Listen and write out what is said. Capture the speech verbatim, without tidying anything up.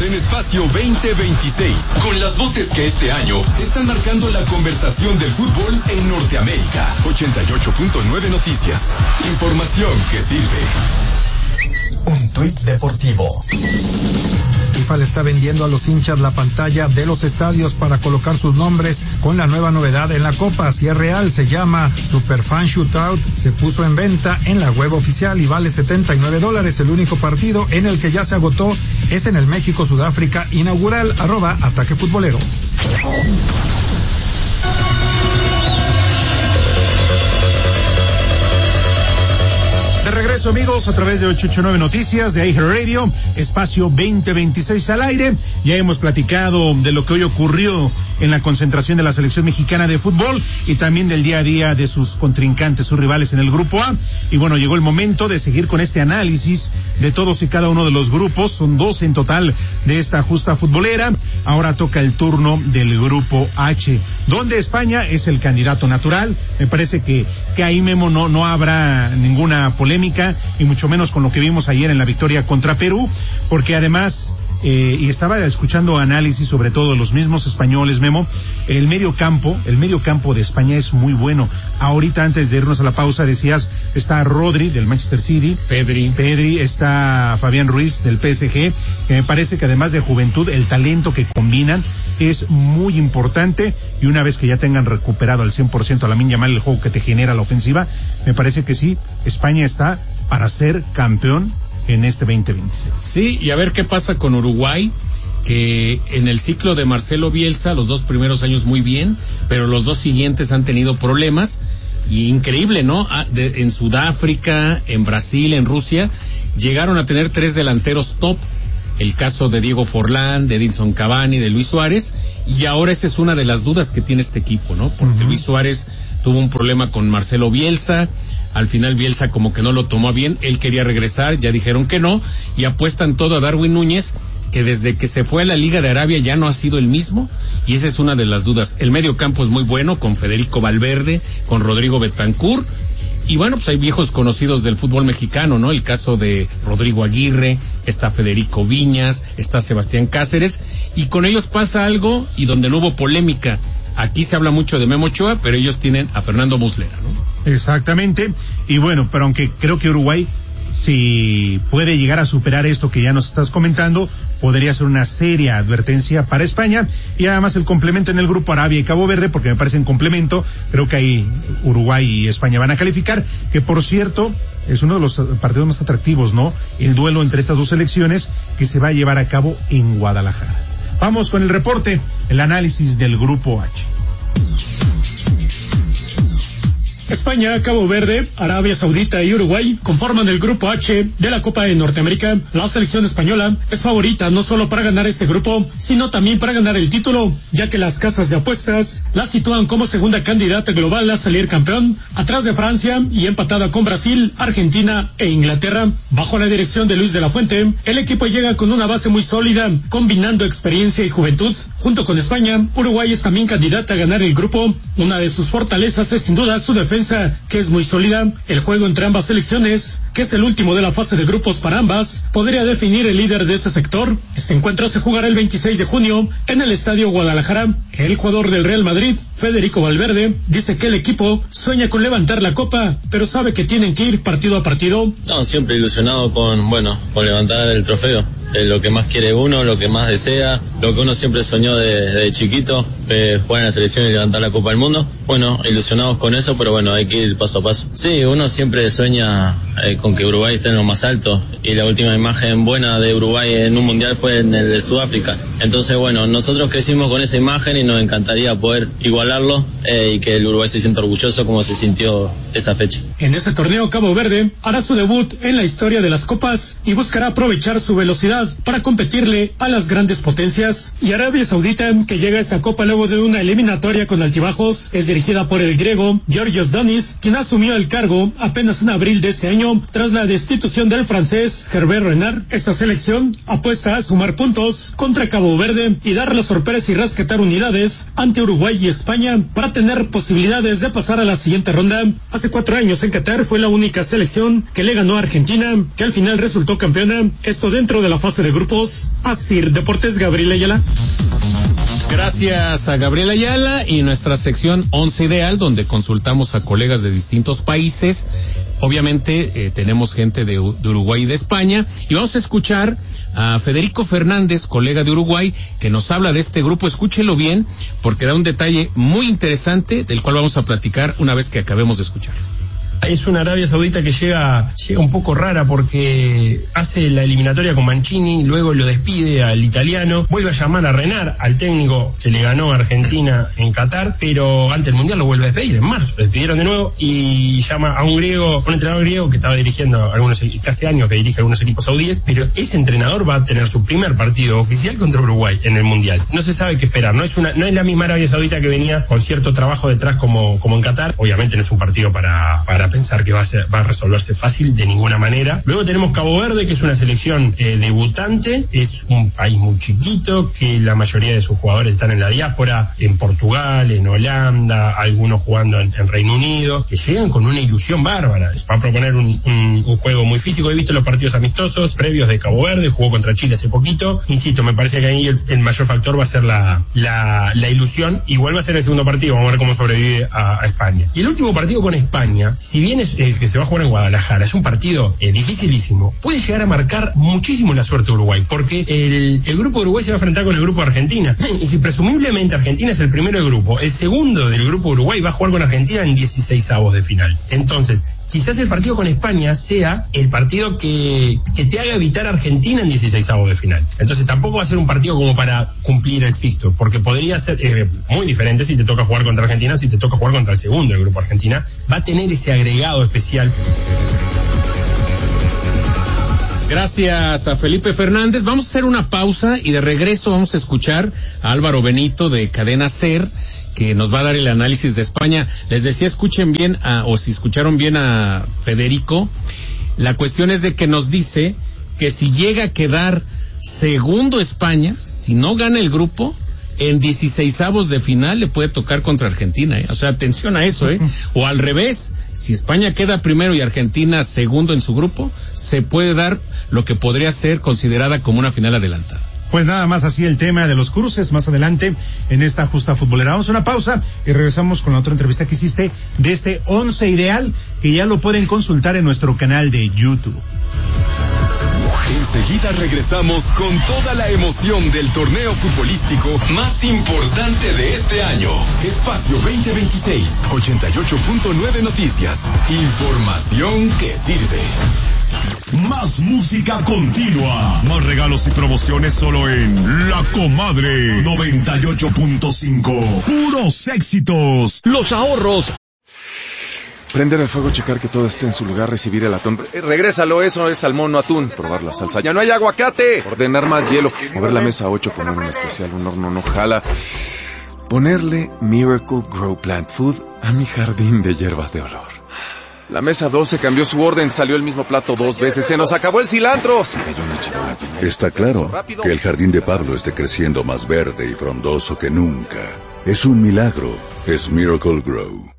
en Espacio veinte veintiséis, con las voces que este año están marcando la conversación del fútbol en Norteamérica. ochenta y ocho punto nueve Noticias. Información que sirve. Un tuit deportivo. FIFA le está vendiendo a los hinchas la pantalla de los estadios para colocar sus nombres con la nueva novedad en la Copa. Si es real, se llama Superfan Shootout. Se puso en venta en la web oficial y vale setenta y nueve dólares. El único partido en el que ya se agotó es en el México-Sudáfrica inaugural. Arroba Ataque Futbolero. Regreso, amigos, a través de ochocientos ochenta y nueve Noticias, de iHeartRadio, Espacio veinte veintiséis al aire. Ya hemos platicado de lo que hoy ocurrió en la concentración de la selección mexicana de fútbol y también del día a día de sus contrincantes, sus rivales en el Grupo A. Y bueno, llegó el momento de seguir con este análisis de todos y cada uno de los grupos. Son dos en total de esta justa futbolera. Ahora toca el turno del Grupo H, donde España es el candidato natural. Me parece que, que ahí, Memo, no, no habrá ninguna polémica, y mucho menos con lo que vimos ayer en la victoria contra Perú, porque además, eh, y estaba escuchando análisis sobre todo los mismos españoles, Memo, el medio campo, el medio campo de España es muy bueno. Ahorita, antes de irnos a la pausa, decías, está Rodri del Manchester City, Pedri, Pedri, está Fabián Ruiz del P S G, que me parece que además de juventud, el talento que combinan es muy importante, y una vez que ya tengan recuperado al cien por ciento a Lamine Yamal, el juego que te genera la ofensiva, me parece que sí, España está para ser campeón en este veinte veintiséis. Sí, y a ver qué pasa con Uruguay, que en el ciclo de Marcelo Bielsa, los dos primeros años muy bien, pero los dos siguientes han tenido problemas, y increíble, ¿no? Ah, de, en Sudáfrica, en Brasil, en Rusia, llegaron a tener tres delanteros top. El caso de Diego Forlán, de Edinson Cavani, de Luis Suárez, y ahora esa es una de las dudas que tiene este equipo, ¿no? Porque uh-huh. Luis Suárez tuvo un problema con Marcelo Bielsa, al final Bielsa como que no lo tomó bien, él quería regresar, ya dijeron que no, y apuestan todo a Darwin Núñez, que desde que se fue a la Liga de Arabia ya no ha sido el mismo, y esa es una de las dudas. El medio campo es muy bueno, con Federico Valverde, con Rodrigo Bentancur, y bueno, pues hay viejos conocidos del fútbol mexicano, ¿no? El caso de Rodrigo Aguirre, está Federico Viñas, está Sebastián Cáceres, y con ellos pasa algo, y donde no hubo polémica. Aquí se habla mucho de Memo Ochoa, pero ellos tienen a Fernando Muslera, ¿no? Exactamente, y bueno, pero aunque creo que Uruguay, si puede llegar a superar esto que ya nos estás comentando, podría ser una seria advertencia para España. Y además el complemento en el grupo Arabia y Cabo Verde, porque me parece en complemento, creo que ahí Uruguay y España van a calificar, que por cierto es uno de los partidos más atractivos, ¿no? El duelo entre estas dos selecciones, que se va a llevar a cabo en Guadalajara. Vamos con el reporte, el análisis del grupo H. España, Cabo Verde, Arabia Saudita y Uruguay conforman el grupo H de la Copa de Norteamérica. La selección española es favorita no solo para ganar este grupo, sino también para ganar el título, ya que las casas de apuestas la sitúan como segunda candidata global a salir campeón, atrás de Francia y empatada con Brasil, Argentina e Inglaterra. Bajo la dirección de Luis de la Fuente, el equipo llega con una base muy sólida, combinando experiencia y juventud. Junto con España, Uruguay es también candidata a ganar el grupo. Una de sus fortalezas es sin duda su defensa, que es muy sólida. El juego entre ambas selecciones, que es el último de la fase de grupos para ambas, podría definir el líder de ese sector. Este encuentro se jugará el veintiséis de junio en el Estadio Guadalajara. El jugador del Real Madrid, Federico Valverde, dice que el equipo sueña con levantar la copa, pero sabe que tienen que ir partido a partido. No, siempre ilusionado con, bueno, con levantar el trofeo. Eh, lo que más quiere uno, lo que más desea, lo que uno siempre soñó desde de chiquito, eh, jugar en la selección y levantar la Copa del Mundo. Bueno, ilusionados con eso, pero bueno, hay que ir paso a paso. Sí, uno siempre sueña eh, con que Uruguay esté en lo más alto, y la última imagen buena de Uruguay en un mundial fue en el de Sudáfrica. Entonces, bueno, nosotros crecimos con esa imagen y nos encantaría poder igualarlo eh, y que el Uruguay se sienta orgulloso como se sintió esa fecha. En ese torneo, Cabo Verde hará su debut en la historia de las copas y buscará aprovechar su velocidad para competirle a las grandes potencias. Y Arabia Saudita, que llega a esta copa luego de una eliminatoria con altibajos, es dirigida por el griego Georgios Donis, quien asumió el cargo apenas en abril de este año tras la destitución del francés Hervé Renard. Esta selección apuesta a sumar puntos contra Cabo Cabo Verde y dar la sorpresa y rescatar unidades ante Uruguay y España para tener posibilidades de pasar a la siguiente ronda. Hace cuatro años en Qatar fue la única selección que le ganó a Argentina, que al final resultó campeona, esto dentro de la fase de grupos. Asir Deportes, Gabriel Ayala. Gracias a Gabriel Ayala y nuestra sección Once Ideal, donde consultamos a colegas de distintos países. Obviamente eh, tenemos gente de, de Uruguay y de España, y vamos a escuchar a Federico Fernández, colega de Uruguay, que nos habla de este grupo. Escúchelo bien, porque da un detalle muy interesante del cual vamos a platicar una vez que acabemos de escuchar. Es una Arabia Saudita que llega, llega un poco rara porque hace la eliminatoria con Mancini, luego lo despide al italiano, vuelve a llamar a Renard, al técnico que le ganó a Argentina en Qatar, pero antes del Mundial lo vuelve a despedir, en marzo, lo despidieron de nuevo y llama a un griego, un entrenador griego que estaba dirigiendo algunos, casi años que dirige algunos equipos saudíes, pero ese entrenador va a tener su primer partido oficial contra Uruguay en el Mundial. No se sabe qué esperar, no es una, no es la misma Arabia Saudita que venía con cierto trabajo detrás como, como en Qatar. Obviamente no es un partido para, para pensar que va a, ser, va a resolverse fácil de ninguna manera. Luego tenemos Cabo Verde, que es una selección eh, debutante, es un país muy chiquito, que la mayoría de sus jugadores están en la diáspora, en Portugal, en Holanda, algunos jugando en, en Reino Unido, que llegan con una ilusión bárbara. Va a proponer un, un, un juego muy físico. He visto los partidos amistosos previos de Cabo Verde, jugó contra Chile hace poquito. Insisto, me parece que ahí el, el mayor factor va a ser la, la, la ilusión. Igual va a ser el segundo partido, vamos a ver cómo sobrevive a, a España. Y el último partido con España, si bien es el que se va a jugar en Guadalajara, es un partido eh, dificilísimo, puede llegar a marcar muchísimo la suerte de Uruguay, porque el, el grupo de Uruguay se va a enfrentar con el grupo de Argentina, y si presumiblemente Argentina es el primero del grupo, el segundo del grupo de Uruguay va a jugar con Argentina en dieciseisavos de final. Entonces, quizás el partido con España sea el partido que, que te haga evitar a Argentina en dieciseisavos de final. Entonces tampoco va a ser un partido como para cumplir el fixture, porque podría ser eh, muy diferente si te toca jugar contra Argentina o si te toca jugar contra el segundo del grupo Argentina. Va a tener ese agregado especial. Gracias a Felipe Fernández. Vamos a hacer una pausa y de regreso vamos a escuchar a Álvaro Benito de Cadena SER, que nos va a dar el análisis de España. Les decía, escuchen bien, a, o si escucharon bien a Federico, la cuestión es de que nos dice que si llega a quedar segundo España, si no gana el grupo, en dieciseisavos de final le puede tocar contra Argentina, ¿eh? O sea, atención a eso, ¿eh? O al revés, si España queda primero y Argentina segundo en su grupo, se puede dar lo que podría ser considerada como una final adelantada. Pues nada más así el tema de los cruces más adelante en esta justa futbolera. Vamos a una pausa y regresamos con la otra entrevista que hiciste de este once ideal, que ya lo pueden consultar en nuestro canal de YouTube. Enseguida regresamos con toda la emoción del torneo futbolístico más importante de este año. Espacio veinte veintiséis, ochenta y ocho punto nueve Noticias. Información que sirve. Más música continua. Más regalos y promociones solo en La Comadre noventa y ocho punto cinco. Puros éxitos. Los ahorros. Prender el fuego, checar que todo esté en su lugar, recibir el atún. Eh, regrésalo, eso es salmón, no atún. Probar la salsa. ¡Ya no hay aguacate! Ordenar más hielo. Mover la mesa ocho, poner un especial, un horno no jala. Ponerle Miracle Grow Plant Food a mi jardín de hierbas de olor. La mesa doce cambió su orden, salió el mismo plato dos veces. ¡Se nos acabó el cilantro! Se cayó una charola. Está claro que el jardín de Pablo esté creciendo más verde y frondoso que nunca. Es un milagro. Es Miracle Grow.